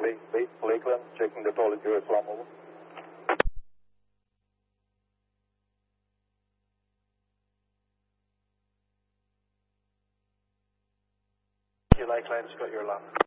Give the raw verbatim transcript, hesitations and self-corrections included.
base, base, Lakeland, checking the toilet, U S Islam over. Lakeland's got your alarm.